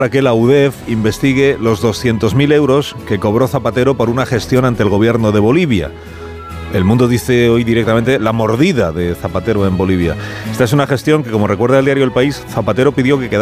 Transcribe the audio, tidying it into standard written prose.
para que la UDEF investigue los 200.000 euros que cobró Zapatero por una gestión ante el gobierno de Bolivia. El Mundo dice hoy directamente la mordida de Zapatero en Bolivia. Esta es una gestión que, como recuerda el diario El País, Zapatero pidió que quedara